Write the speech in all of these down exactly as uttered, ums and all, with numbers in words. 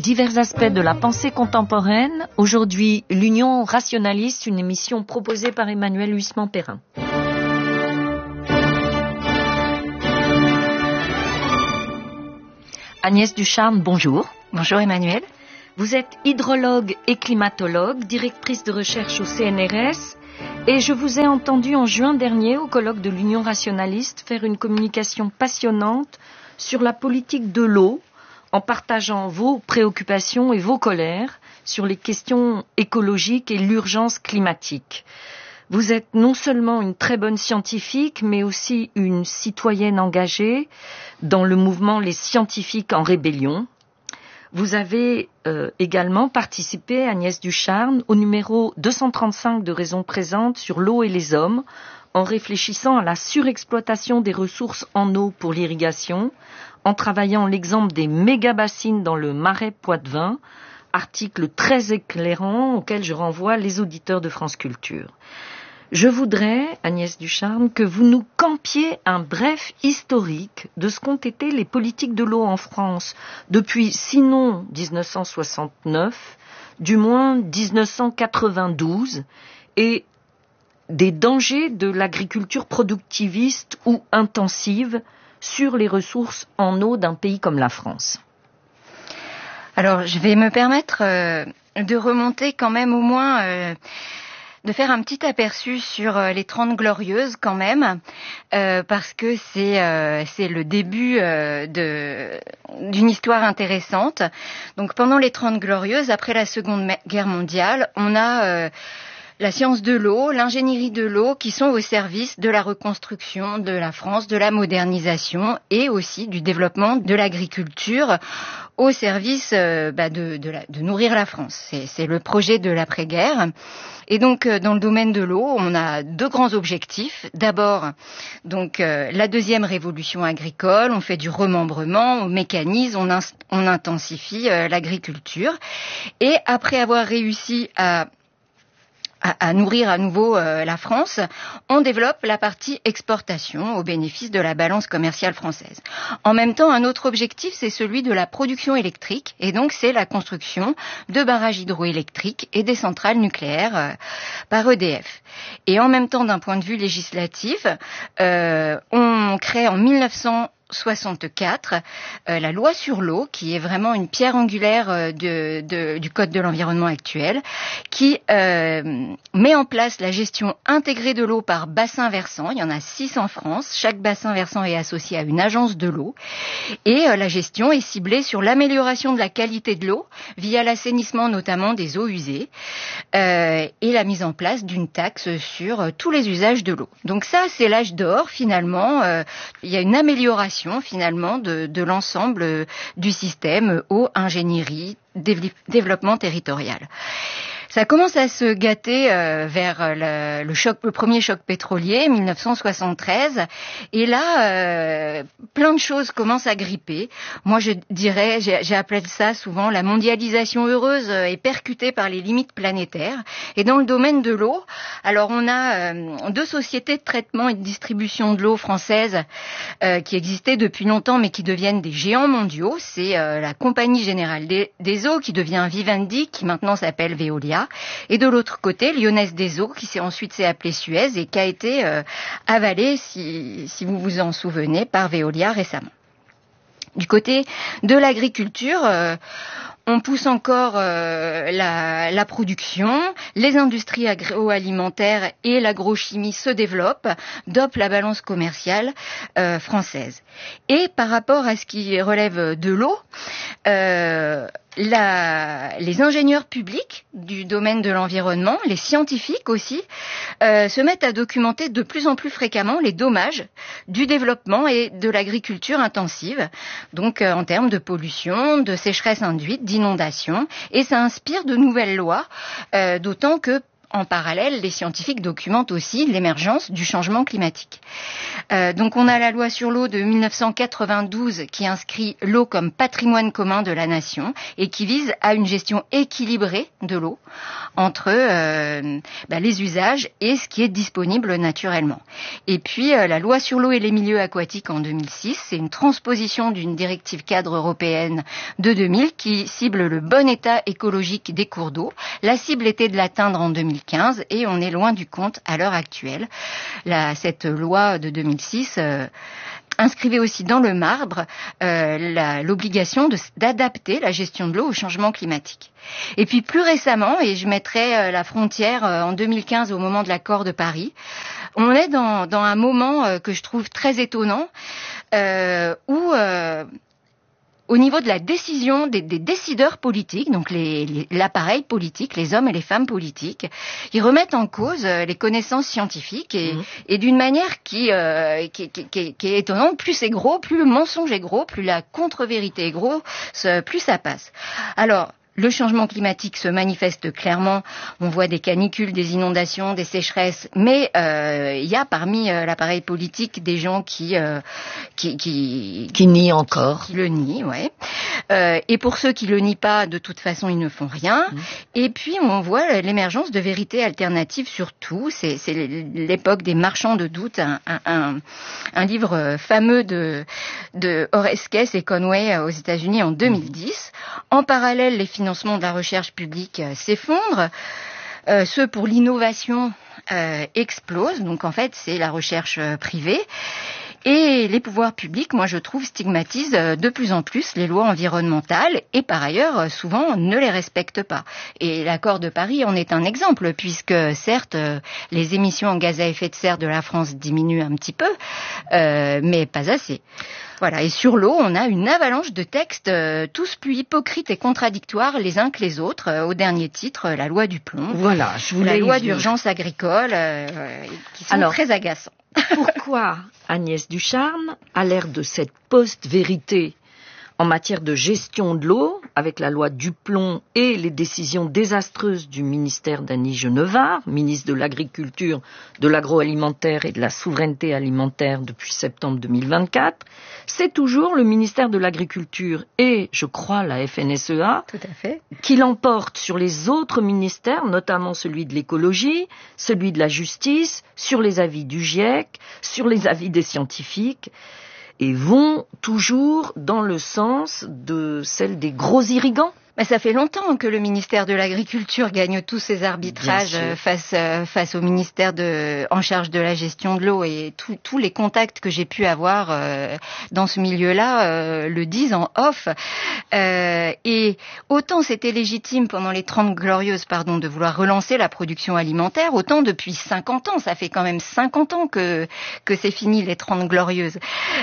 Divers aspects de la pensée contemporaine. Aujourd'hui, l'Union rationaliste, une émission proposée par Emmanuel Huisman-Perrin. Agnès Ducharme, bonjour. Bonjour Emmanuel. Vous êtes hydrologue et climatologue, directrice de recherche au C N R S, et je vous ai entendu en juin dernier au colloque de l'Union rationaliste faire une communication passionnante sur la politique de l'eau, en partageant vos préoccupations et vos colères sur les questions écologiques et l'urgence climatique. Vous êtes non seulement une très bonne scientifique, mais aussi une citoyenne engagée dans le mouvement Les Scientifiques en Rébellion. Vous avez euh, également participé, Agnès Ducharme, au numéro deux cent trente-cinq de Raison Présente sur l'eau et les hommes, en réfléchissant à la surexploitation des ressources en eau pour l'irrigation, en travaillant l'exemple des méga-bassines dans le Marais Poitevin, article très éclairant auquel je renvoie les auditeurs de France Culture. Je voudrais, Agnès Ducharme, que vous nous campiez un bref historique de ce qu'ont été les politiques de l'eau en France depuis, sinon dix-neuf cent soixante-neuf, du moins dix-neuf cent quatre-vingt-douze, et des dangers de l'agriculture productiviste ou intensive sur les ressources en eau d'un pays comme la France. Alors, je vais me permettre euh, de remonter quand même au moins, euh, de faire un petit aperçu sur euh, les Trente Glorieuses quand même, euh, parce que c'est euh, c'est le début euh, de d'une histoire intéressante. Donc, pendant les Trente Glorieuses, après la Seconde Guerre mondiale, on a euh, la science de l'eau, l'ingénierie de l'eau qui sont au service de la reconstruction de la France, de la modernisation et aussi du développement de l'agriculture au service euh, bah, de, de, la, de nourrir la France. C'est, c'est le projet de l'après-guerre. Et donc, euh, dans le domaine de l'eau, on a deux grands objectifs. D'abord, donc euh, la deuxième révolution agricole, on fait du remembrement, on mécanise, on, in- on intensifie euh, l'agriculture. Et après avoir réussi à À, à nourrir à nouveau euh, la France, on développe la partie exportation au bénéfice de la balance commerciale française. En même temps, un autre objectif, c'est celui de la production électrique, et donc c'est la construction de barrages hydroélectriques et des centrales nucléaires euh, par E D F. Et en même temps, d'un point de vue législatif, euh, on crée en mille neuf cent soixante-quatre euh, la loi sur l'eau, qui est vraiment une pierre angulaire euh, de, de, du code de l'environnement actuel, qui euh, met en place la gestion intégrée de l'eau par bassin versant. Il y en a six en France. Chaque bassin versant est associé à une agence de l'eau. Et euh, la gestion est ciblée sur l'amélioration de la qualité de l'eau via l'assainissement notamment des eaux usées euh, et la mise en place d'une taxe sur euh, tous les usages de l'eau. Donc ça, c'est l'âge d'or finalement. Euh, il y a une amélioration finalement de, de l'ensemble du système eau, ingénierie, dév- développement territorial. Ça commence à se gâter euh, vers le, le choc, le premier choc pétrolier, mille neuf cent soixante-treize, et là, euh, plein de choses commencent à gripper. Moi, je dirais, j'ai, j'ai appelé ça souvent la mondialisation heureuse euh, est percutée par les limites planétaires. Et dans le domaine de l'eau, alors on a euh, deux sociétés de traitement et de distribution de l'eau françaises euh, qui existaient depuis longtemps, mais qui deviennent des géants mondiaux. C'est euh, la Compagnie Générale des, des Eaux qui devient Vivendi, qui maintenant s'appelle Veolia. Et de l'autre côté, Lyonnaise des Eaux, qui s'est ensuite s'est appelée Suez et qui a été euh, avalée, si, si vous vous en souvenez, par Veolia récemment. Du côté de l'agriculture, euh, on pousse encore euh, la, la production, les industries agroalimentaires et l'agrochimie se développent, dopent la balance commerciale euh, française. Et par rapport à ce qui relève de l'eau, euh, La, les ingénieurs publics du domaine de l'environnement, les scientifiques aussi, euh, se mettent à documenter de plus en plus fréquemment les dommages du développement et de l'agriculture intensive, donc euh, en termes de pollution, de sécheresse induite, d'inondation, et ça inspire de nouvelles lois, euh, d'autant que en parallèle, les scientifiques documentent aussi l'émergence du changement climatique. Euh, donc on a la loi sur l'eau de mille neuf cent quatre-vingt-douze qui inscrit l'eau comme patrimoine commun de la nation et qui vise à une gestion équilibrée de l'eau entre euh, bah, les usages et ce qui est disponible naturellement. Et puis euh, la loi sur l'eau et les milieux aquatiques en deux mille six, c'est une transposition d'une directive cadre européenne de deux mille qui cible le bon état écologique des cours d'eau. La cible était de l'atteindre en deux mille quinze et on est loin du compte à l'heure actuelle. La, cette loi de deux mille six euh, inscrivait aussi dans le marbre euh, la, l'obligation de, d'adapter la gestion de l'eau au changement climatique. Et puis plus récemment, et je mettrai euh, la frontière euh, en deux mille quinze au moment de l'accord de Paris, on est dans, dans un moment euh, que je trouve très étonnant euh, où... Euh, au niveau de la décision des, des décideurs politiques, donc les, les, l'appareil politique, les hommes et les femmes politiques, ils remettent en cause les connaissances scientifiques et, mmh. et d'une manière qui, euh, qui, qui, qui, qui est étonnante. Plus c'est gros, plus le mensonge est gros, plus la contre-vérité est gros, plus ça passe. Alors, le changement climatique se manifeste clairement. On voit des canicules, des inondations, des sécheresses, mais euh, il y a parmi euh, l'appareil politique des gens qui euh, qui, qui qui nient encore, qui, qui le nient, ouais. Euh, et pour ceux qui le nient pas, de toute façon, ils ne font rien. Mmh. Et puis on voit l'émergence de vérités alternatives sur tout. C'est, c'est l'époque des marchands de doute, un, un, un livre fameux de de Oreskes et Conway aux États-Unis en deux mille dix. En parallèle, les financements de la recherche publique euh, s'effondrent. Euh, ceux pour l'innovation euh, explosent. Donc en fait, c'est la recherche euh, privée. Et les pouvoirs publics, moi je trouve, stigmatisent de plus en plus les lois environnementales et par ailleurs souvent ne les respectent pas. Et l'accord de Paris en est un exemple puisque certes les émissions en gaz à effet de serre de la France diminuent un petit peu, euh, mais pas assez. Voilà. Et sur l'eau, on a une avalanche de textes, euh, tous plus hypocrites et contradictoires les uns que les autres. Euh, au dernier titre, la loi du plomb. Voilà, je voulais la loi d'urgence agricole, euh, qui sont Alors, très agaçants. Pourquoi Agnès Ducharme, à l'ère de cette post-vérité en matière de gestion de l'eau, avec la loi Duplon et les décisions désastreuses du ministère d'Annie Genevard, ministre de l'Agriculture, de l'Agroalimentaire et de la Souveraineté alimentaire depuis septembre deux mille vingt-quatre, c'est toujours le ministère de l'Agriculture et, je crois, la F N S E A, tout à fait, qui l'emporte sur les autres ministères, notamment celui de l'écologie, celui de la justice, sur les avis du GIEC, sur les avis des scientifiques, et vont toujours dans le sens de celle des gros irrigants. Mais ça fait longtemps que le ministère de l'Agriculture gagne tous ses arbitrages face face au ministère de en charge de la gestion de l'eau et tous tous les contacts que j'ai pu avoir euh, dans ce milieu-là euh, le disent en off. Euh, et autant c'était légitime pendant les trente glorieuses, pardon, de vouloir relancer la production alimentaire, autant depuis cinquante ans, ça fait quand même cinquante ans que que c'est fini les trente glorieuses.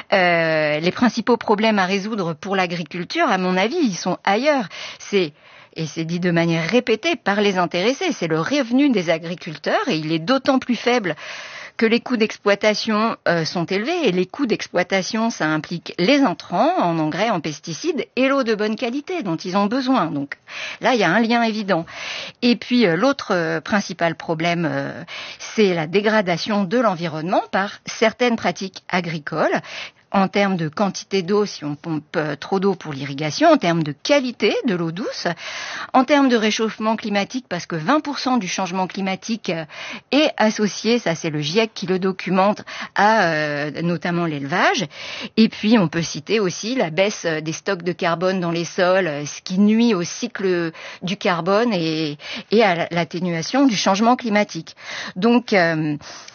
Euh, les principaux problèmes à résoudre pour l'agriculture, à mon avis, ils sont ailleurs. C'est, et c'est dit de manière répétée par les intéressés, c'est le revenu des agriculteurs et il est d'autant plus faible que les coûts d'exploitation euh, sont élevés et les coûts d'exploitation, ça implique les intrants en engrais, en pesticides et l'eau de bonne qualité dont ils ont besoin. Donc là, il y a un lien évident. Et puis euh, l'autre euh, principal problème, euh, c'est la dégradation de l'environnement par certaines pratiques agricoles. En termes de quantité d'eau, si on pompe trop d'eau pour l'irrigation, en termes de qualité de l'eau douce, en termes de réchauffement climatique, parce que vingt pour cent du changement climatique est associé, ça c'est le GIEC qui le documente, à euh, notamment l'élevage. Et puis on peut citer aussi la baisse des stocks de carbone dans les sols, ce qui nuit au cycle du carbone et, et à l'atténuation du changement climatique. Donc euh,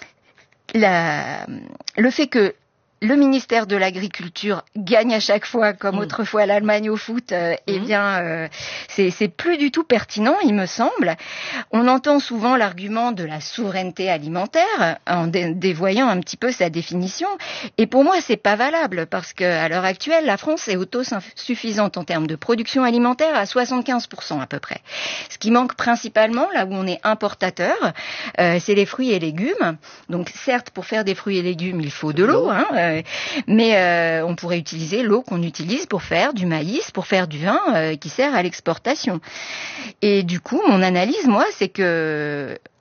la, le fait que le ministère de l'Agriculture gagne à chaque fois, comme mmh. autrefois l'Allemagne au foot, euh, mmh. eh bien, euh, c'est, c'est plus du tout pertinent, il me semble. On entend souvent l'argument de la souveraineté alimentaire, en dé- dévoyant un petit peu sa définition. Et pour moi, c'est pas valable, parce que à l'heure actuelle, la France est autosuffisante en termes de production alimentaire à soixante-quinze pour cent à peu près. Ce qui manque principalement, là où on est importateur, euh, c'est les fruits et légumes. Donc, certes, pour faire des fruits et légumes, il faut de l'eau, hein. Euh, mais euh, on pourrait utiliser l'eau qu'on utilise pour faire du maïs, pour faire du vin euh, qui sert à l'exportation. Et du coup, mon analyse, moi, c'est que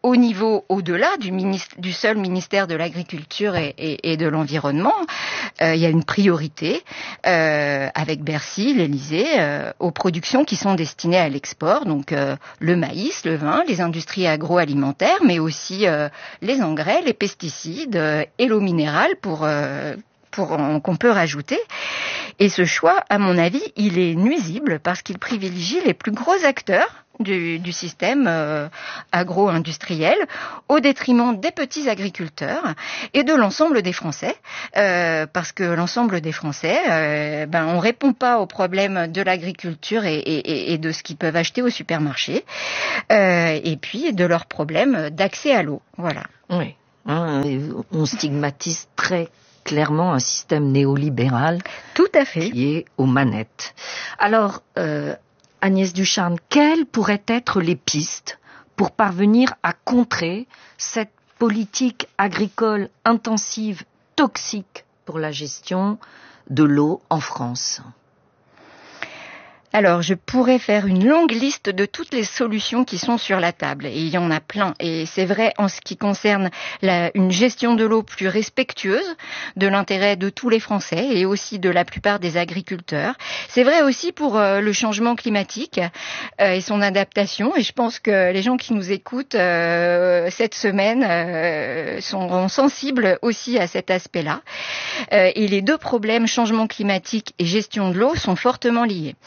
au niveau au-delà du, ministre, du seul ministère de l'Agriculture et, et, et de l'Environnement, euh, il y a une priorité euh, avec Bercy, l'Élysée, euh, aux productions qui sont destinées à l'export, donc euh, le maïs, le vin, les industries agroalimentaires, mais aussi euh, les engrais, les pesticides euh, et l'eau minérale pour... Euh, Pour, qu'on peut rajouter. Et ce choix, à mon avis, il est nuisible parce qu'il privilégie les plus gros acteurs du, du système euh, agro-industriel au détriment des petits agriculteurs et de l'ensemble des Français, euh, parce que l'ensemble des Français, euh, ben, on répond pas aux problèmes de l'agriculture et, et, et de ce qu'ils peuvent acheter au supermarché, euh, et puis de leurs problèmes d'accès à l'eau. Voilà. Oui, hein, on stigmatise très clairement un système néolibéral. Tout à fait. Qui est aux manettes. Alors, euh, Agnès Ducharne, quelles pourraient être les pistes pour parvenir à contrer cette politique agricole intensive toxique pour la gestion de l'eau en France ? Alors, je pourrais faire une longue liste de toutes les solutions qui sont sur la table. Et il y en a plein. Et c'est vrai en ce qui concerne la, une gestion de l'eau plus respectueuse de l'intérêt de tous les Français et aussi de la plupart des agriculteurs. C'est vrai aussi pour euh, le changement climatique euh, et son adaptation. Et je pense que les gens qui nous écoutent euh, cette semaine euh, sont sensibles aussi à cet aspect-là. Euh, et les deux problèmes, changement climatique et gestion de l'eau, sont fortement liés.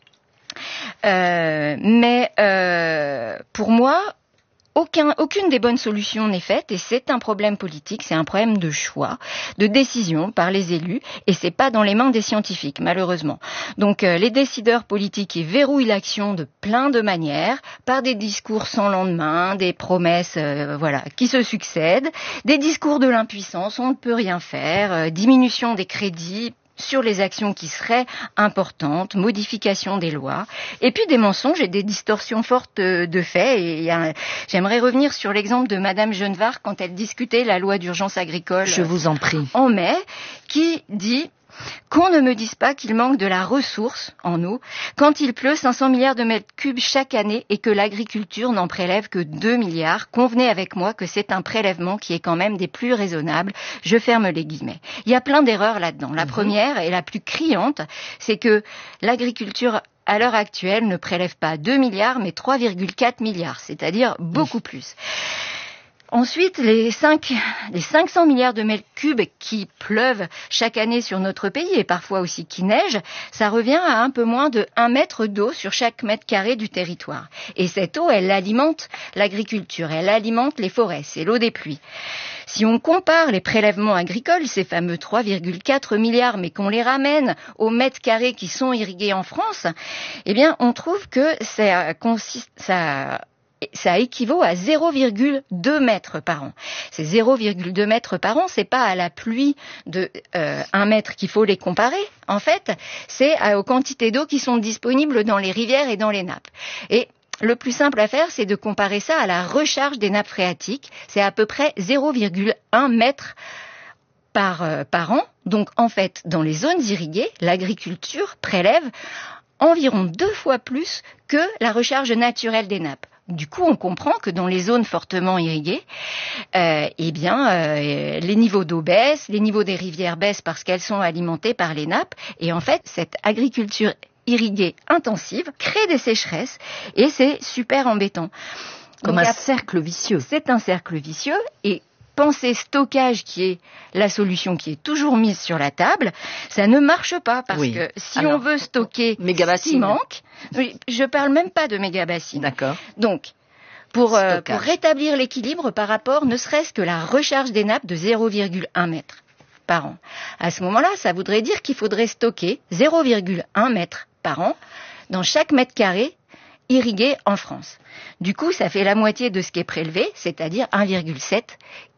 Euh, mais euh, pour moi, aucun, aucune des bonnes solutions n'est faite et c'est un problème politique, c'est un problème de choix, de décision par les élus et c'est pas dans les mains des scientifiques, malheureusement. Donc euh, les décideurs politiques ils verrouillent l'action de plein de manières, par des discours sans lendemain, des promesses euh, voilà qui se succèdent, des discours de l'impuissance, on ne peut rien faire, euh, diminution des crédits sur les actions qui seraient importantes, modification des lois, et puis des mensonges et des distorsions fortes de faits. Et euh, j'aimerais revenir sur l'exemple de Madame Genevard quand elle discutait la loi d'urgence agricole. Je vous en prie. En mai, qui dit qu'on ne me dise pas qu'il manque de la ressource en eau quand il pleut cinq cents milliards de mètres cubes chaque année et que l'agriculture n'en prélève que deux milliards. Convenez avec moi que c'est un prélèvement qui est quand même des plus raisonnables. Je ferme les guillemets. Il y a plein d'erreurs là-dedans. La mmh. première et la plus criante, c'est que l'agriculture à l'heure actuelle ne prélève pas deux milliards mais trois virgule quatre milliards, c'est-à-dire beaucoup mmh. plus. Ensuite, les cinq, les cinq cents milliards de mètres cubes qui pleuvent chaque année sur notre pays et parfois aussi qui neige, ça revient à un peu moins de un mètre d'eau sur chaque mètre carré du territoire. Et cette eau, elle alimente l'agriculture, elle alimente les forêts, c'est l'eau des pluies. Si on compare les prélèvements agricoles, ces fameux trois virgule quatre milliards, mais qu'on les ramène aux mètres carrés qui sont irrigués en France, eh bien, on trouve que ça consiste, ça, ça équivaut à zéro virgule deux mètres par an. Ces zéro virgule deux mètres par an, c'est pas à la pluie de euh, un mètre qu'il faut les comparer. En fait, c'est à, aux quantités d'eau qui sont disponibles dans les rivières et dans les nappes. Et le plus simple à faire, c'est de comparer ça à la recharge des nappes phréatiques. C'est à peu près zéro virgule un mètre par, euh, par an. Donc, en fait, dans les zones irriguées, l'agriculture prélève environ deux fois plus que la recharge naturelle des nappes. Du coup, on comprend que dans les zones fortement irriguées, euh, eh bien, euh, les niveaux d'eau baissent, les niveaux des rivières baissent parce qu'elles sont alimentées par les nappes. Et en fait, cette agriculture irriguée intensive crée des sécheresses et c'est super embêtant. Comme Donc, un cercle vicieux. C'est un cercle vicieux et penser stockage qui est la solution qui est toujours mise sur la table, ça ne marche pas parce oui. que si Alors, on veut stocker ce qui manque, je parle même pas de mégabassines. D'accord. Donc, pour, euh, pour rétablir l'équilibre par rapport ne serait-ce que la recharge des nappes de zéro virgule un mètre par an. À ce moment-là, ça voudrait dire qu'il faudrait stocker zéro virgule un mètre par an dans chaque mètre carré irrigué en France. Du coup, ça fait la moitié de ce qui est prélevé, c'est-à-dire un virgule sept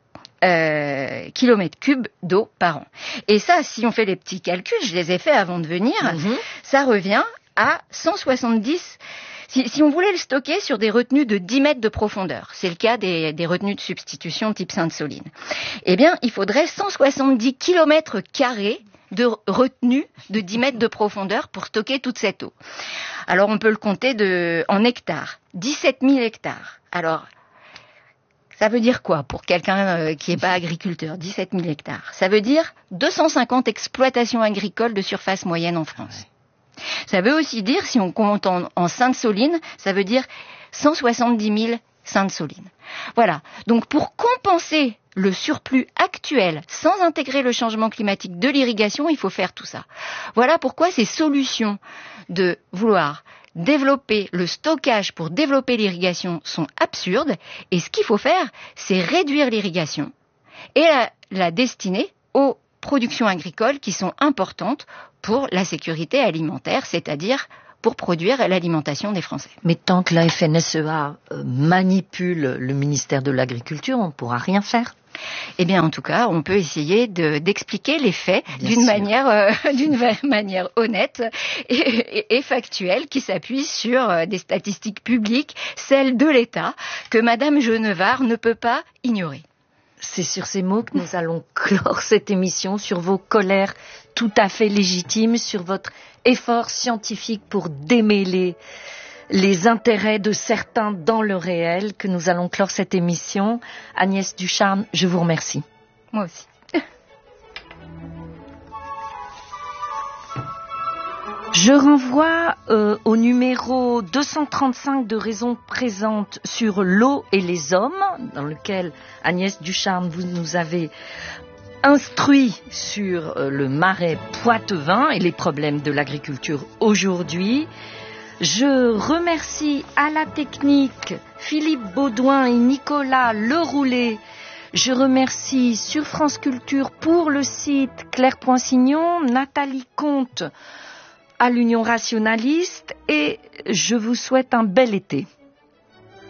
Euh, kilomètres cubes d'eau par an. Et ça, si on fait les petits calculs, je les ai faits avant de venir, mmh. ça revient à cent soixante-dix. Si, si on voulait le stocker sur des retenues de dix mètres de profondeur, c'est le cas des, des retenues de substitution type Sainte-Soline, eh bien, il faudrait cent soixante-dix kilomètres carrés de retenue de dix mètres de profondeur pour stocker toute cette eau. Alors, on peut le compter de, en hectares. dix-sept mille hectares. Alors, Ça veut dire quoi pour quelqu'un euh, qui n'est pas agriculteur? dix-sept mille hectares. Ça veut dire deux cent cinquante exploitations agricoles de surface moyenne en France. Ça veut aussi dire, si on compte en, en Sainte-Soline, ça veut dire cent soixante-dix mille Sainte-Soline. Voilà. Donc pour compenser le surplus actuel sans intégrer le changement climatique de l'irrigation, il faut faire tout ça. Voilà pourquoi ces solutions de vouloir développer le stockage pour développer l'irrigation sont absurdes. Et ce qu'il faut faire, c'est réduire l'irrigation et la, la destiner aux productions agricoles qui sont importantes pour la sécurité alimentaire, c'est-à-dire pour produire l'alimentation des Français. Mais tant que la F N S E A euh, manipule le ministère de l'Agriculture, on ne pourra rien faire. Eh bien, en tout cas, on peut essayer de, d'expliquer les faits bien d'une manière, euh, d'une manière honnête et, et, et factuelle, qui s'appuie sur euh, des statistiques publiques, celles de l'État, que Madame Genevard ne peut pas ignorer. C'est sur ces mots que nous allons clore cette émission, sur vos colères tout à fait légitimes, sur votre effort scientifique pour démêler les intérêts de certains dans le réel, que nous allons clore cette émission. Agnès Ducharme, je vous remercie. Moi aussi. Je renvoie euh, au numéro deux cent trente-cinq de Raison présente sur l'eau et les hommes, dans lequel Agnès Ducharme, vous nous avez instruit sur euh, le marais poitevin et les problèmes de l'agriculture aujourd'hui. Je remercie à la technique Philippe Baudouin et Nicolas Leroulet. Je remercie sur France Culture pour le site Claire Poinsignon, Nathalie Comte à l'Union rationaliste, et je vous souhaite un bel été.